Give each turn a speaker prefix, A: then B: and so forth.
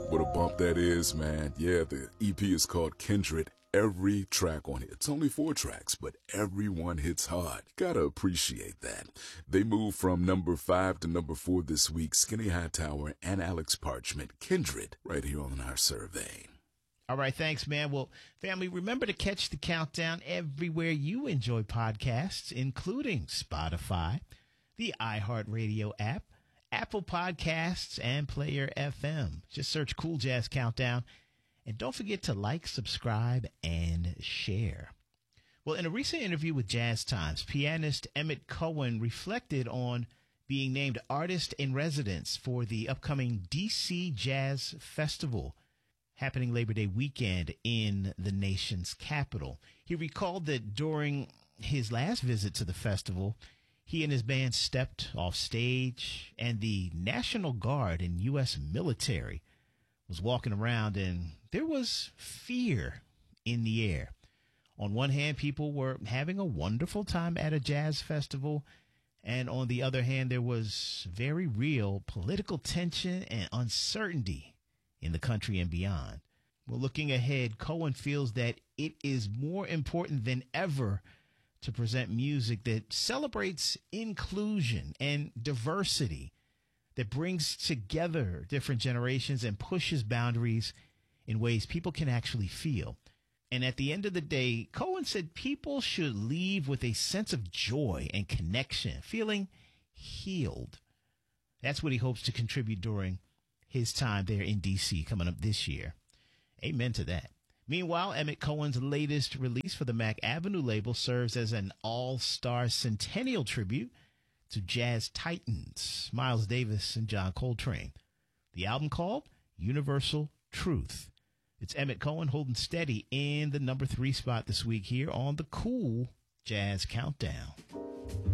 A: What a bump that is, man. Yeah, the EP is called Kindred. Every track on it, it's only 4 tracks, but every one hits hard. Gotta appreciate that. They moved from number 5 to number 4 this week. Skinny Hightower and Alex Parchment. Kindred, right here on our survey.
B: All right, thanks, man. Well, family, remember to catch the countdown everywhere you enjoy podcasts, including Spotify, the iHeartRadio app, Apple Podcasts, and Player FM. Just search Cool Jazz Countdown. And don't forget to like, subscribe, and share. Well, in a recent interview with Jazz Times, pianist Emmett Cohen reflected on being named Artist in Residence for the upcoming DC Jazz Festival, happening Labor Day weekend in the nation's capital. He recalled that during his last visit to the festival, he and his band stepped off stage, and the National Guard and U.S. military was walking around, and there was fear in the air. On one hand, people were having a wonderful time at a jazz festival, and on the other hand, there was very real political tension and uncertainty in the country and beyond. Well, looking ahead, Cohen feels that it is more important than ever to present music that celebrates inclusion and diversity, that brings together different generations and pushes boundaries in ways people can actually feel. And at the end of the day, Cohen said people should leave with a sense of joy and connection, feeling healed. That's what he hopes to contribute during his time there in D.C. coming up this year. Amen to that. Meanwhile, Emmett Cohen's latest release for the Mac Avenue label serves as an all-star centennial tribute to jazz titans Miles Davis and John Coltrane. The album called Universal Truth. It's Emmett Cohen holding steady in the number 3 spot this week here on the Cool Jazz Countdown.